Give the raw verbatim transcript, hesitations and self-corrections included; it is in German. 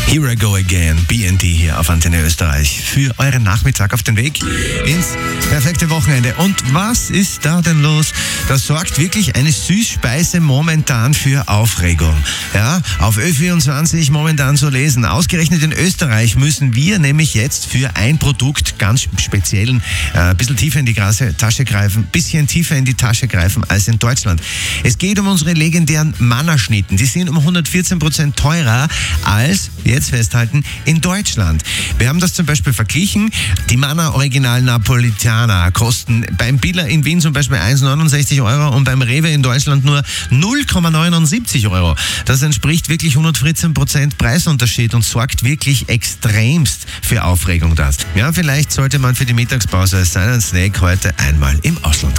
Here I go again, B N D hier auf Antenne Österreich für euren Nachmittag auf den Weg ins perfekte Wochenende. Und was ist da denn los? Das sorgt wirklich eine Süßspeise momentan für Aufregung. Ja, auf Ö vierundzwanzig momentan zu lesen. Ausgerechnet in Österreich müssen wir nämlich jetzt für ein Produkt ganz speziell ein äh, bisschen tiefer in die Grase, Tasche greifen, bisschen tiefer in die Tasche greifen als in Deutschland. Es geht um unsere legendären Mannerschnitten. Die sind um hundertvierzehn Prozent teurer als, jetzt festhalten, in Deutschland. Wir haben das zum Beispiel verglichen. Die Manna Original Napolitana kosten beim Billa in Wien zum Beispiel eins Komma neunundsechzig Euro und beim Rewe in Deutschland nur null Komma neunundsiebzig Euro. Das entspricht wirklich hundertvierzehn Prozent Preisunterschied und sorgt wirklich extremst für Aufregung das. Ja, vielleicht sollte man für die Mittagspause seinen Snack heute einmal im Ausland